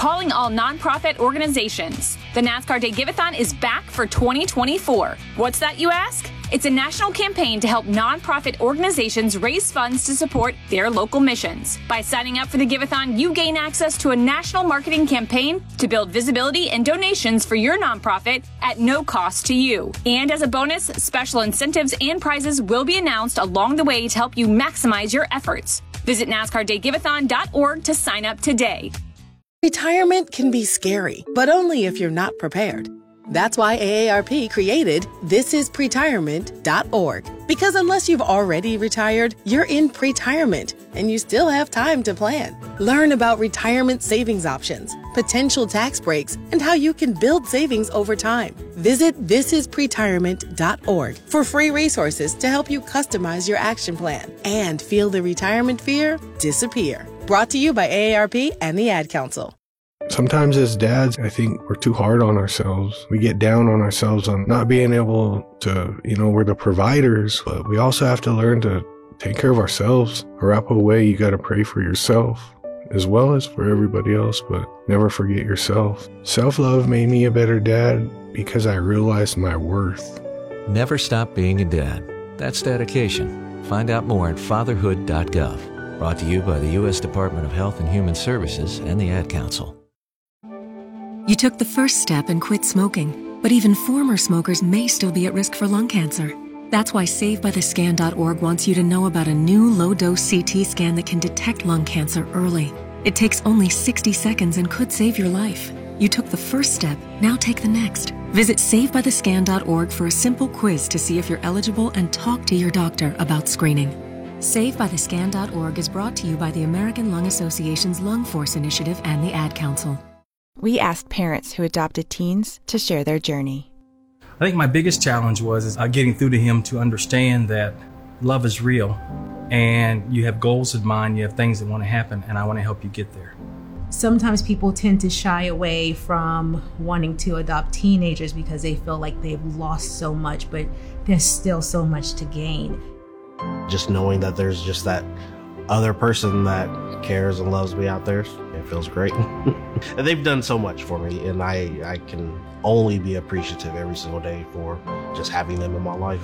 calling all nonprofit organizations. The NASCAR Day Give-a-thon is back for 2024. What's that, you ask? It's a national campaign to help nonprofit organizations raise funds to support their local missions. By signing up for the Give-a-thon, you gain access to a national marketing campaign to build visibility and donations for your nonprofit at no cost to you. And as a bonus, special incentives and prizes will be announced along the way to help you maximize your efforts. Visit NASCARDayGiveathon.org to sign up today. Retirement can be scary, but only if you're not prepared. That's why AARP created thisispretirement.org. Because unless you've already retired, you're in pretirement, and you still have time to plan. Learn about retirement savings options, potential tax breaks, and how you can build savings over time. Visit thisispretirement.org for free resources to help you customize your action plan and feel the retirement fear disappear. Brought to you by AARP and the Ad Council. Sometimes as dads, I think we're too hard on ourselves. We get down on ourselves on not being able to, we're the providers, but we also have to learn to take care of ourselves. Wrap away, you got to pray for yourself as well as for everybody else, but never forget yourself. Self-love made me a better dad because I realized my worth. Never stop being a dad. That's dedication. Find out more at fatherhood.gov. Brought to you by the U.S. Department of Health and Human Services and the Ad Council. You took the first step and quit smoking, but even former smokers may still be at risk for lung cancer. That's why SaveByTheScan.org wants you to know about a new low-dose CT scan that can detect lung cancer early. It takes only 60 seconds and could save your life. You took the first step, now take the next. Visit SaveByTheScan.org for a simple quiz to see if you're eligible and talk to your doctor about screening. SaveByTheScan.org is brought to you by the American Lung Association's Lung Force Initiative and the Ad Council. We asked parents who adopted teens to share their journey. I think my biggest challenge was getting through to him to understand that love is real and you have goals in mind, you have things that want to happen, and I want to help you get there. Sometimes people tend to shy away from wanting to adopt teenagers because they feel like they've lost so much, but there's still so much to gain. Just knowing that there's just that other person that cares and loves me out there, it feels great. And they've done so much for me, and I can only be appreciative every single day for just having them in my life.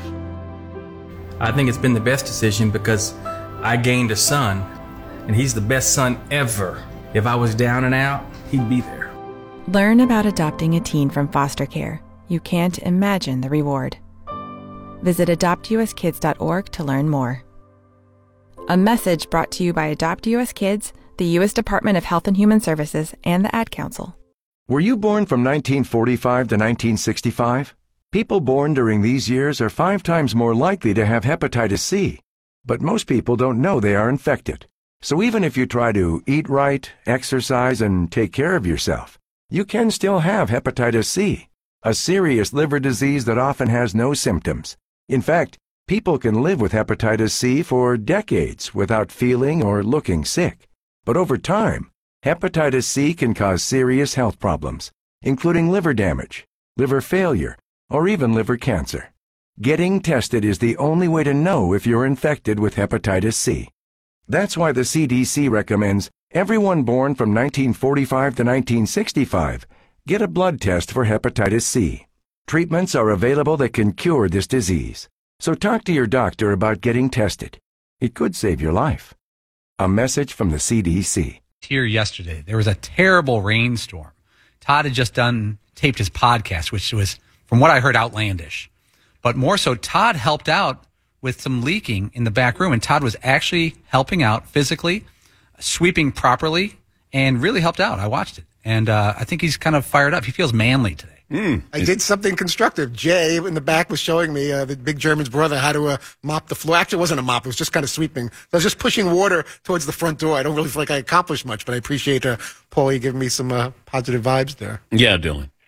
I think it's been the best decision because I gained a son, and he's the best son ever. If I was down and out, he'd be there. Learn about adopting a teen from foster care. You can't imagine the reward. Visit adoptuskids.org to learn more. A message brought to you by Adopt U.S. Kids, the U.S. Department of Health and Human Services, and the Ad Council. Were you born from 1945 to 1965? People born during these years are 5 times more likely to have hepatitis C. But most people don't know they are infected. So even if you try to eat right, exercise, and take care of yourself, you can still have hepatitis C, a serious liver disease that often has no symptoms. In fact, people can live with hepatitis C for decades without feeling or looking sick. But over time, hepatitis C can cause serious health problems, including liver damage, liver failure, or even liver cancer. Getting tested is the only way to know if you're infected with hepatitis C. That's why the CDC recommends everyone born from 1945 to 1965 get a blood test for hepatitis C. Treatments are available that can cure this disease. So talk to your doctor about getting tested. It could save your life. A message from the CDC. Here yesterday, there was a terrible rainstorm. Todd had just taped his podcast, which was, from what I heard, outlandish. But more so, Todd helped out with some leaking in the back room, and Todd was actually helping out physically, sweeping properly, and really helped out. I watched it, and I think he's kind of fired up. He feels manly today. I did something constructive. Jay in the back was showing me, the big German's brother, how to mop the floor. Actually, it wasn't a mop. It was just kind of sweeping. I was just pushing water towards the front door. I don't really feel like I accomplished much, but I appreciate Paulie giving me some positive vibes there. Yeah, Dylan.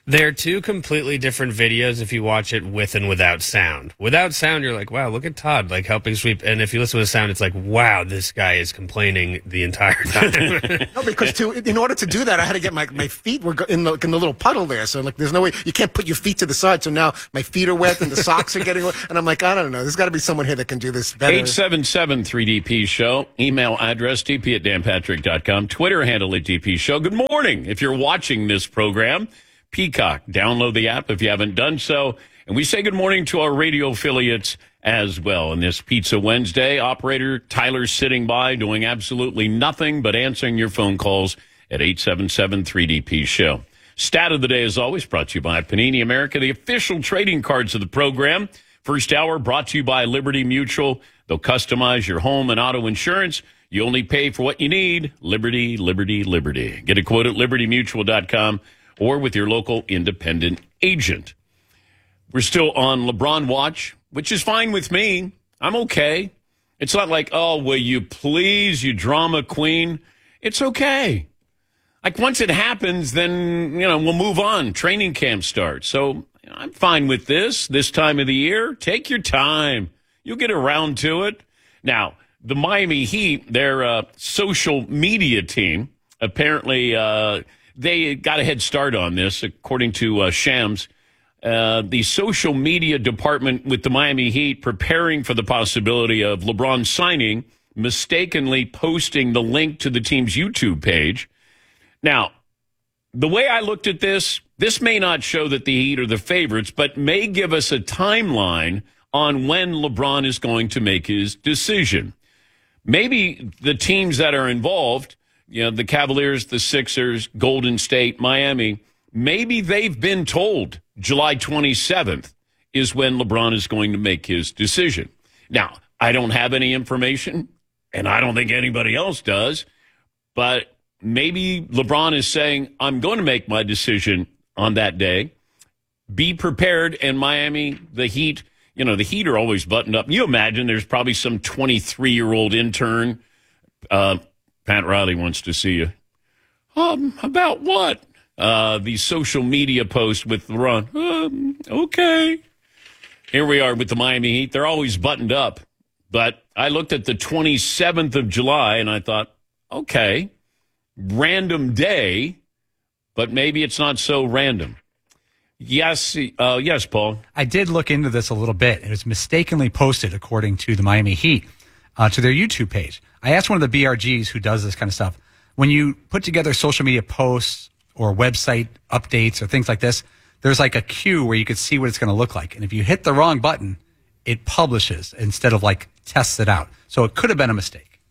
They're two completely different videos if you watch it with and without sound. Without sound, you're like, wow, look at Todd, like, helping sweep. And if you listen with sound, it's like, wow, this guy is complaining the entire time. No, because in order to do that, I had to get my feet were in the little puddle there. So, like, there's no way, you can't put your feet to the side. So now my feet are wet and the socks are getting wet. And I'm like, I don't know. There's got to be someone here that can do this better. 877-3DP Show. Email address, dp@danpatrick.com. Twitter handle at DP Show. Good morning. If you're watching this program, Peacock. Download the app if you haven't done so. And we say good morning to our radio affiliates as well. And this Pizza Wednesday, operator Tyler's sitting by doing absolutely nothing but answering your phone calls at 877-3DP Show. Stat of the day, as always, brought to you by Panini America, the official trading cards of the program. First hour brought to you by Liberty Mutual. They'll customize your home and auto insurance. You only pay for what you need. Liberty, Liberty, Liberty. Get a quote at libertymutual.com. or with your local independent agent. We're still on LeBron watch, which is fine with me. I'm okay. It's not like, oh, will you please, you drama queen? It's okay. Like, once it happens, then, we'll move on. Training camp starts. So I'm fine with this time of the year. Take your time. You'll get around to it. Now, the Miami Heat, their social media team, apparently they got a head start on this, according to Shams. The social media department with the Miami Heat preparing for the possibility of LeBron signing, mistakenly posting the link to the team's YouTube page. Now, the way I looked at this may not show that the Heat are the favorites, but may give us a timeline on when LeBron is going to make his decision. Maybe the teams that are involved, the Cavaliers, the Sixers, Golden State, Miami, maybe they've been told July 27th is when LeBron is going to make his decision. Now, I don't have any information, and I don't think anybody else does, but maybe LeBron is saying, I'm going to make my decision on that day. Be prepared, and Miami, the Heat, the Heat are always buttoned up. You imagine there's probably some 23-year-old intern, Pat Riley wants to see you. About what? The social media post with LeBron. Okay. Here we are with the Miami Heat. They're always buttoned up. But I looked at the 27th of July, and I thought, okay, random day, but maybe it's not so random. Yes, yes, Paul. I did look into this a little bit. It was mistakenly posted, according to the Miami Heat, to their YouTube page. I asked one of the BRGs who does this kind of stuff, when you put together social media posts or website updates or things like this, there's like a queue where you could see what it's going to look like. And if you hit the wrong button, it publishes instead of tests it out. So it could have been a mistake.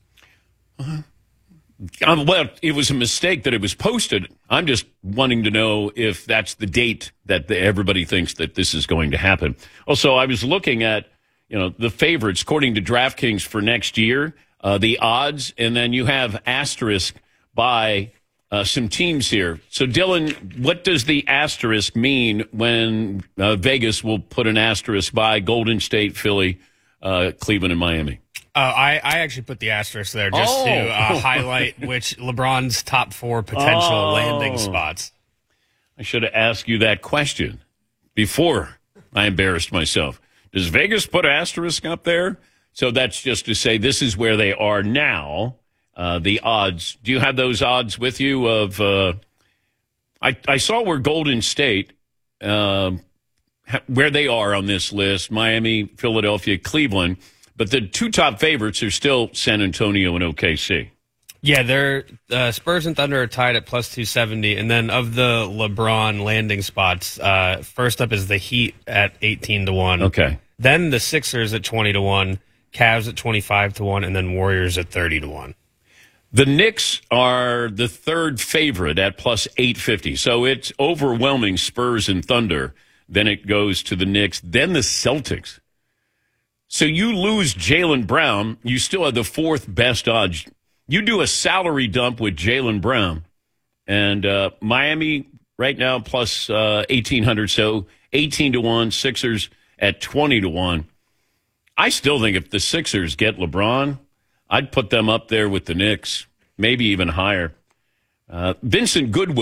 Well, it was a mistake that it was posted. I'm just wanting to know if that's the date that everybody thinks that this is going to happen. Also, I was looking at, the favorites according to DraftKings for next year, the odds, and then you have asterisk by some teams here. So, Dylan, what does the asterisk mean when Vegas will put an asterisk by Golden State, Philly, Cleveland, and Miami? I actually put the asterisk there just to highlight which LeBron's top 4 potential landing spots. I should have asked you that question before I embarrassed myself. Does Vegas put asterisk up there? So that's just to say this is where they are now, the odds. Do you have those odds with you of I saw where Golden State, where they are on this list, Miami, Philadelphia, Cleveland. But the 2 top favorites are still San Antonio and OKC. Yeah, they're Spurs and Thunder are tied at plus 270. And then of the LeBron landing spots, first up is the Heat at 18-1. Okay. Then the Sixers at 20-1, Cavs at 25-1, and then Warriors at 30-1. The Knicks are the 3rd favorite at plus 850. So it's overwhelming Spurs and Thunder. Then it goes to the Knicks. Then the Celtics. So you lose Jaylen Brown, you still have the 4th best odds. You do a salary dump with Jaylen Brown, and Miami right now plus 1,800, so 18-1, Sixers at 20-1. I still think if the Sixers get LeBron, I'd put them up there with the Knicks, maybe even higher. Vincent Goodwill,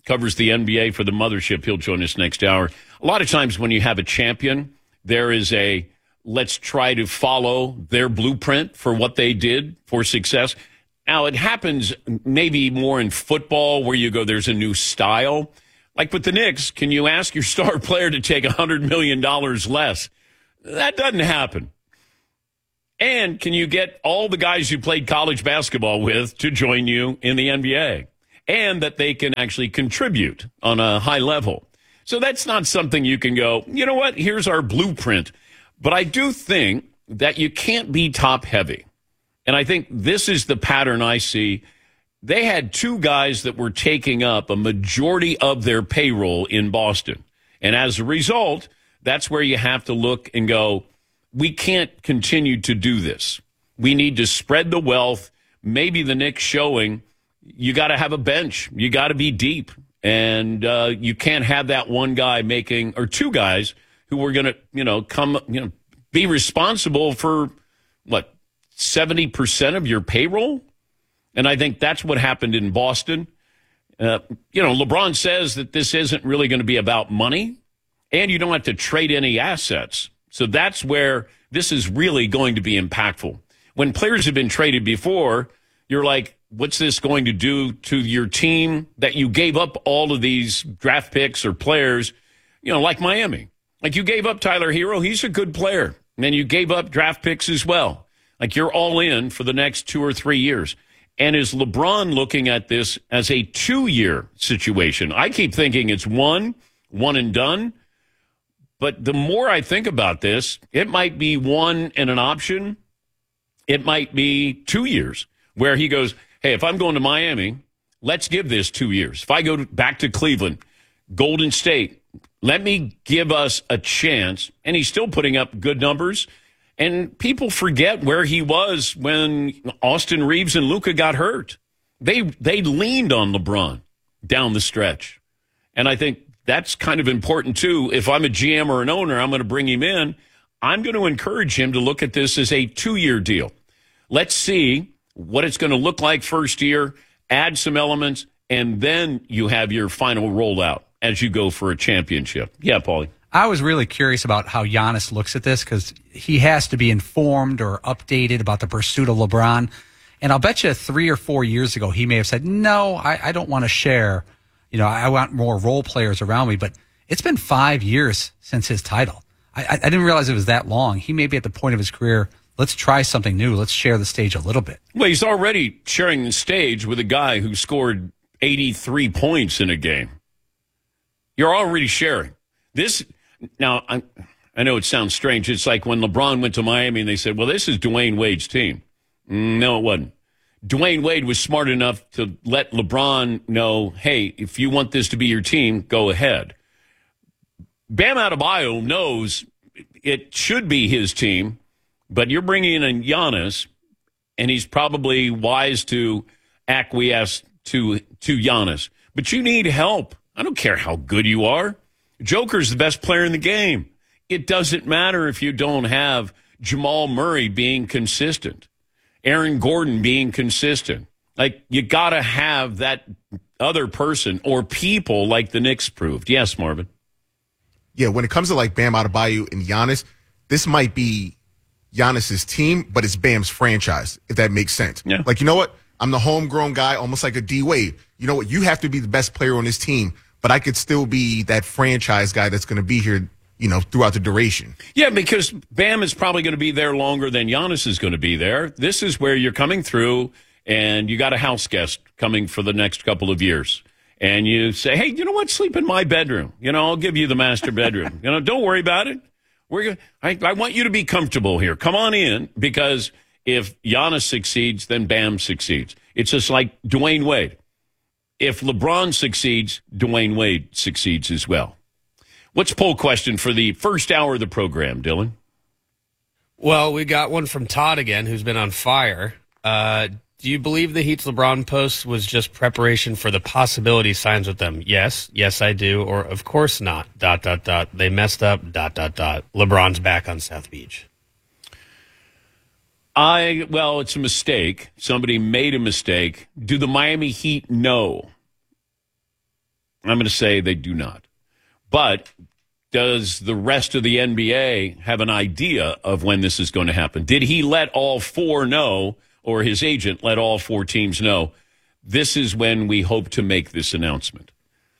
covers the NBA for the Mothership. He'll join us next hour. A lot of times when you have a champion, there is a let's try to follow their blueprint for what they did for success. Now, it happens maybe more in football where you go, there's a new style. Like with the Knicks, can you ask your star player to take $100 million less? That doesn't happen. And can you get all the guys you played college basketball with to join you in the NBA? And that they can actually contribute on a high level. So that's not something you can go, you know what, here's our blueprint. But I do think that you can't be top heavy. And I think this is the pattern I see. They had two guys that were taking up a majority of their payroll in Boston. And as a result, that's where you have to look and go, we can't continue to do this. We need to spread the wealth. Maybe the Knicks showing you got to have a bench. You got to be deep. And you can't have that one guy making, or two guys who were going to, be responsible for, 70% of your payroll? And I think that's what happened in Boston. LeBron says that this isn't really going to be about money, and you don't have to trade any assets. So that's where this is really going to be impactful. When players have been traded before, you're like, what's this going to do to your team that you gave up all of these draft picks or players, like Miami? Like you gave up Tyler Hero. He's a good player. And then you gave up draft picks as well. Like you're all in for the next 2 or 3 years. And is LeBron looking at this as a 2-year situation? I keep thinking it's one and done. But the more I think about this, it might be one and an option. It might be 2 years where he goes, hey, if I'm going to Miami, let's give this 2 years. If I go back to Cleveland, Golden State, let me give us a chance. And he's still putting up good numbers. And people forget where he was when Austin Reeves and Luka got hurt. They leaned on LeBron down the stretch. And I think that's kind of important, too. If I'm a GM or an owner, I'm going to bring him in. I'm going to encourage him to look at this as a 2-year deal. Let's see what it's going to look like first year, add some elements, and then you have your final rollout as you go for a championship. Yeah, Paulie. I was really curious about how Giannis looks at this because he has to be informed or updated about the pursuit of LeBron. And I'll bet you 3 or 4 years ago, he may have said, no, I don't want to share. I want more role players around me. But it's been 5 years since his title. I didn't realize it was that long. He may be at the point of his career. Let's try something new. Let's share the stage a little bit. Well, he's already sharing the stage with a guy who scored 83 points in a game. You're already sharing. This. Now, I know it sounds strange. It's like when LeBron went to Miami and they said, well, this is Dwayne Wade's team. No, it wasn't. Dwayne Wade was smart enough to let LeBron know, hey, if you want this to be your team, go ahead. Bam Adebayo knows it should be his team, but you're bringing in Giannis, and he's probably wise to acquiesce to Giannis. But you need help. I don't care how good you are. Joker's the best player in the game. It doesn't matter if you don't have Jamal Murray being consistent, Aaron Gordon being consistent. Like, you got to have that other person or people like the Knicks proved. Yes, Marvin. Yeah, when it comes to like Bam Adebayo and Giannis, this might be Giannis's team, but it's Bam's franchise, if that makes sense. Yeah. Like, you know what? I'm the homegrown guy, almost like a D Wade. You know what? You have to be the best player on this team, but I could still be that franchise guy that's going to be here, throughout the duration. Yeah, because Bam is probably going to be there longer than Giannis is going to be there. This is where you're coming through, and you got a house guest coming for the next couple of years. And you say, hey, you know what? Sleep in my bedroom. I'll give you the master bedroom. Don't worry about it. I want you to be comfortable here. Come on in, because if Giannis succeeds, then Bam succeeds. It's just like Dwayne Wade. If LeBron succeeds, Dwayne Wade succeeds as well. What's poll question for the first hour of the program, Dylan? Well, we got one from Todd again, who's been on fire. Do you believe the Heat's LeBron post was just preparation for the possibility signs with them? Yes, I do. Or of course not. ... They messed up. ... LeBron's back on South Beach. Well, it's a mistake. Somebody made a mistake. Do the Miami Heat know? I'm going to say they do not. But does the rest of the NBA have an idea of when this is going to happen? Did he let all four know, or his agent let all four teams know, this is when we hope to make this announcement?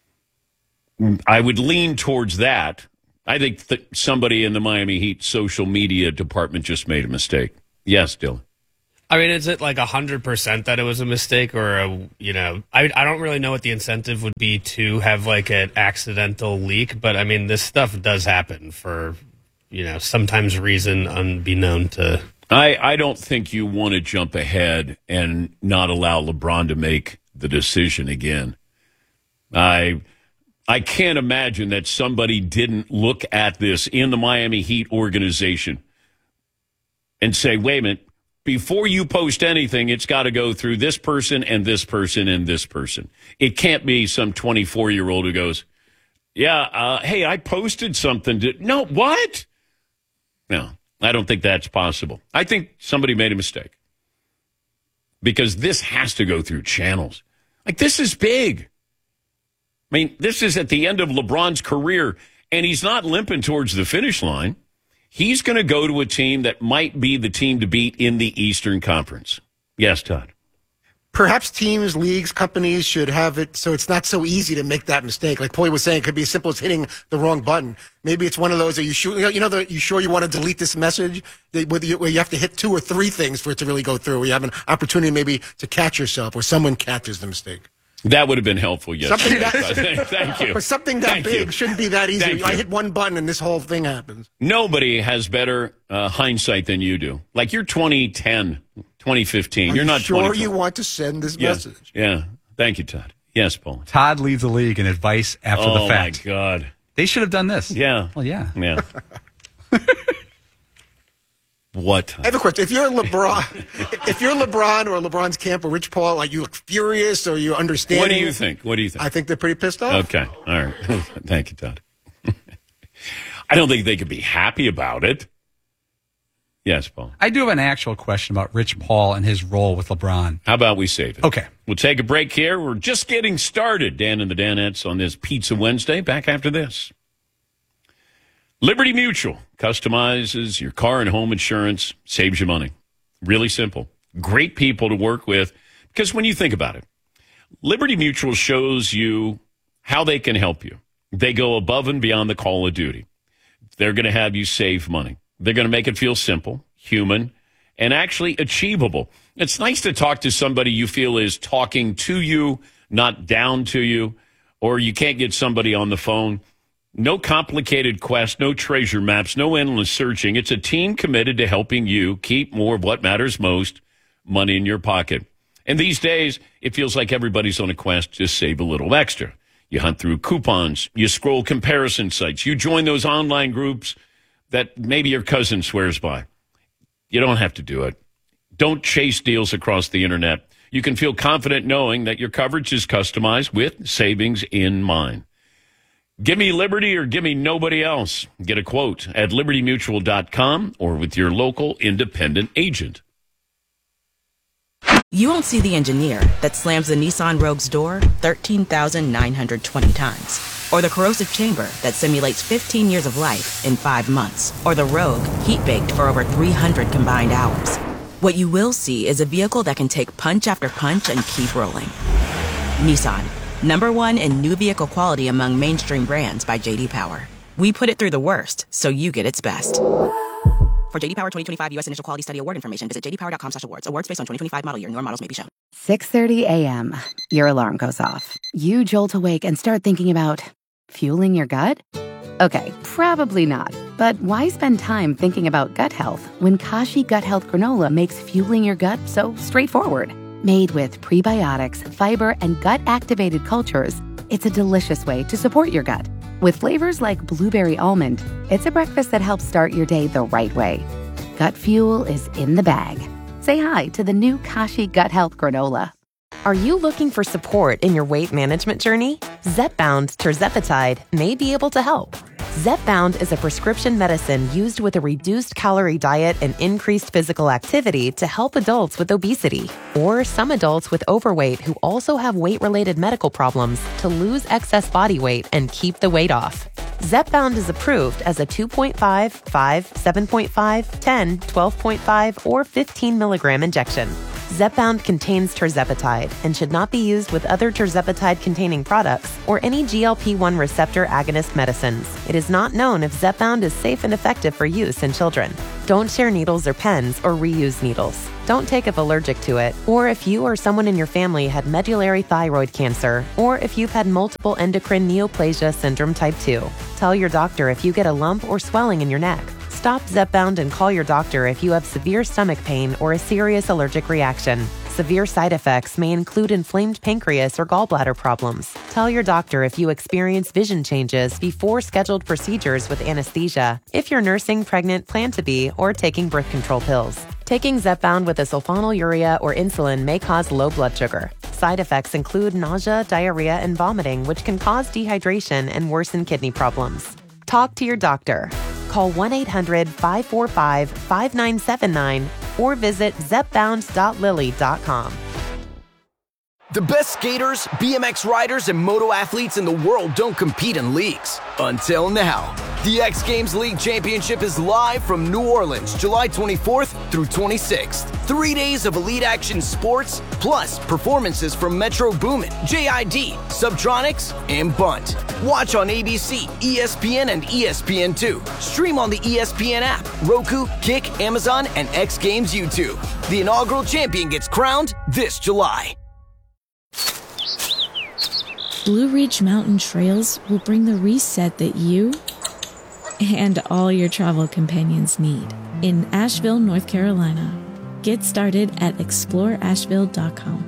I would lean towards that. I think that somebody in the Miami Heat social media department just made a mistake. Yes, Dylan. I mean, is it like 100% that it was a mistake, or I don't really know what the incentive would be to have like an accidental leak, but I mean, this stuff does happen for, sometimes reason unbeknown to. I don't think you want to jump ahead and not allow LeBron to make the decision again. I can't imagine that somebody didn't look at this in the Miami Heat organization and say, wait a minute, before you post anything, it's got to go through this person and this person and this person. It can't be some 24-year-old who goes, hey, I posted something. No, what? No, I don't think that's possible. I think somebody made a mistake because this has to go through channels. Like, this is big. I mean, this is at the end of LeBron's career, and he's not limping towards the finish line. He's going to go to a team that might be the team to beat in the Eastern Conference. Yes, Todd. Perhaps teams, leagues, companies should have it so it's not so easy to make that mistake. Like Paulie was saying, it could be as simple as hitting the wrong button. Maybe it's one of those, are you sure you want to delete this message? Where you have to hit 2 or 3 things for it to really go through. You have an opportunity maybe to catch yourself, or someone catches the mistake. That would have been helpful, yes. Thank you. But something that big shouldn't be that easy. I hit one button and this whole thing happens. Nobody has better hindsight than you do. Like, you're 2010, 2015. You're not sure you want to send this message. Yeah. Thank you, Todd. Yes, Paul. Todd leads the league in advice after the fact. Oh, my God. They should have done this. Yeah. Well, yeah. Yeah. What? I have a question. If you're LeBron or LeBron's camp or Rich Paul, like, you look furious or you understand. What do you think? I think they're pretty pissed off. Okay. All right. Thank you, Todd. I don't think they could be happy about it. Yes, Paul. I do have an actual question about Rich Paul and his role with LeBron. How about we save it? Okay. We'll take a break here. We're just getting started, Dan and the Danettes, on this Pizza Wednesday. Back after this. Liberty Mutual customizes your car and home insurance, saves you money. Really simple. Great people to work with, because when you think about it, Liberty Mutual shows you how they can help you. They go above and beyond the call of duty. They're going to have you save money. They're going to make it feel simple, human, and actually achievable. It's nice to talk to somebody you feel is talking to you, not down to you, or you can't get somebody on the phone. No complicated quest, no treasure maps, no endless searching. It's a team committed to helping you keep more of what matters most, money in your pocket. And these days, it feels like everybody's on a quest to save a little extra. You hunt through coupons, you scroll comparison sites, you join those online groups that maybe your cousin swears by. You don't have to do it. Don't chase deals across the internet. You can feel confident knowing that your coverage is customized with savings in mind. Give me Liberty or give me nobody else. Get a quote at libertymutual.com or with your local independent agent. You won't see the engineer that slams the Nissan Rogue's door 13,920 times. Or the corrosive chamber that simulates 15 years of life in 5 months. Or the Rogue heat-baked for over 300 combined hours. What you will see is a vehicle that can take punch after punch and keep rolling. Nissan. #1 in new vehicle quality among mainstream brands by J.D. Power. We put it through the worst, so you get its best. For J.D. Power 2025 U.S. Initial Quality Study Award information, visit jdpower.com/awards. Awards based on 2025 model year. Newer models may be shown. 6:30 a.m. Your alarm goes off. You jolt awake and start thinking about fueling your gut? Okay, probably not. But why spend time thinking about gut health when Kashi Gut Health Granola makes fueling your gut so straightforward? Made with prebiotics, fiber, and gut-activated cultures, it's a delicious way to support your gut. With flavors like blueberry almond, it's a breakfast that helps start your day the right way. Gut fuel is in the bag. Say hi to the new Kashi Gut Health Granola. Are you looking for support in your weight management journey? Zepbound tirzepatide may be able to help. Zepbound is a prescription medicine used with a reduced calorie diet and increased physical activity to help adults with obesity, or some adults with overweight who also have weight-related medical problems to lose excess body weight and keep the weight off. Zepbound is approved as a 2.5, 5, 7.5, 10, 12.5, or 15 milligram injection. Zepbound contains tirzepatide and should not be used with other tirzepatide-containing products or any GLP-1 receptor agonist medicines. It is not known if Zepbound is safe and effective for use in children. Don't share needles or pens or reuse needles. Don't take if allergic to it, or if you or someone in your family had medullary thyroid cancer, or if you've had multiple endocrine neoplasia syndrome type 2. Tell your doctor if you get a lump or swelling in your neck. Stop Zepbound and call your doctor if you have severe stomach pain or a serious allergic reaction. Severe side effects may include inflamed pancreas or gallbladder problems. Tell your doctor if you experience vision changes before scheduled procedures with anesthesia, if you're nursing, pregnant, plan to be, or taking birth control pills. Taking Zepbound with a sulfonylurea or insulin may cause low blood sugar. Side effects include nausea, diarrhea, and vomiting, which can cause dehydration and worsen kidney problems. Talk to your doctor. Call 1-800-545-5979 or visit zepbound.lily.com. The best skaters, BMX riders, and moto athletes in the world don't compete in leagues. Until now. The X Games League Championship is live from New Orleans, July 24th through 26th. 3 days of elite action sports, plus performances from Metro Boomin, JID, Subtronics, and Bunt. Watch on ABC, ESPN, and ESPN2. Stream on the ESPN app, Roku, Kick, Amazon, and X Games YouTube. The inaugural champion gets crowned this July. Blue Ridge Mountain Trails will bring the reset that you and all your travel companions need in Asheville, North Carolina. Get started at exploreasheville.com.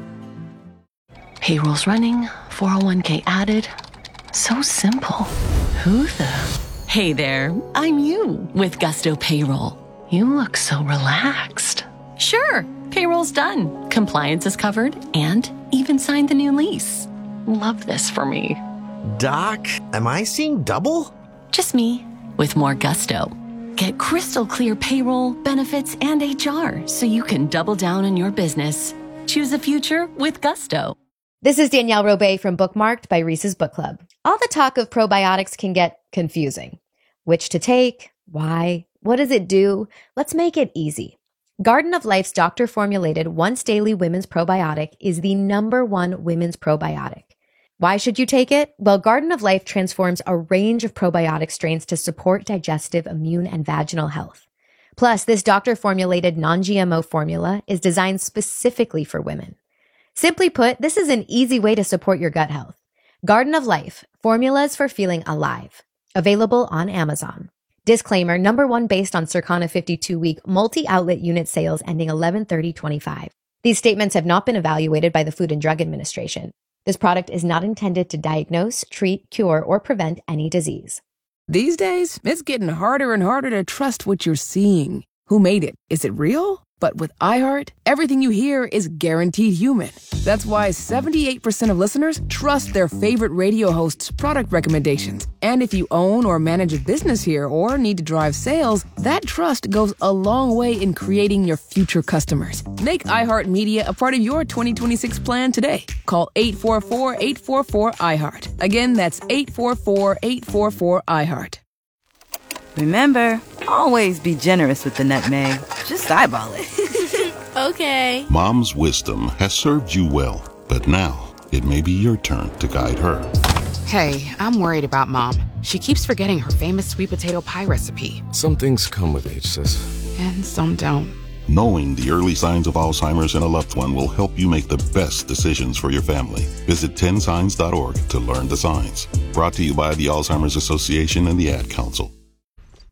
Payroll's running, 401k added. So simple. Who the? Hey there, I'm you with Gusto Payroll. You look so relaxed. Sure, payroll's done. Compliance is covered and even signed the new lease. Love this for me. Doc, am I seeing double? Just me, with more gusto. Get crystal clear payroll, benefits, and HR so you can double down on your business. Choose a future with gusto. This is Danielle Robay from Bookmarked by Reese's Book Club. All the talk of probiotics can get confusing. Which to take? Why? What does it do? Let's make it easy. Garden of Life's doctor-formulated once-daily women's probiotic is the #1 women's probiotic. Why should you take it? Well, Garden of Life transforms a range of probiotic strains to support digestive, immune, and vaginal health. Plus, this doctor-formulated non-GMO formula is designed specifically for women. Simply put, this is an easy way to support your gut health. Garden of Life, formulas for feeling alive. Available on Amazon. Disclaimer, #1 based on Circana 52-week multi-outlet unit sales ending 11/30/25. These statements have not been evaluated by the Food and Drug Administration. This product is not intended to diagnose, treat, cure, or prevent any disease. These days, it's getting harder and harder to trust what you're seeing. Who made it? Is it real? But with iHeart, everything you hear is guaranteed human. That's why 78% of listeners trust their favorite radio hosts' product recommendations. And if you own or manage a business here or need to drive sales, that trust goes a long way in creating your future customers. Make iHeartMedia a part of your 2026 plan today. Call 844-844-iHeart. Again, that's 844-844-iHeart. Remember, always be generous with the nutmeg. Just eyeball it. Okay. Mom's wisdom has served you well, but now it may be your turn to guide her. Hey, I'm worried about Mom. She keeps forgetting her famous sweet potato pie recipe. Some things come with age, sis. And some don't. Knowing the early signs of Alzheimer's in a loved one will help you make the best decisions for your family. Visit 10signs.org to learn the signs. Brought to you by the Alzheimer's Association and the Ad Council.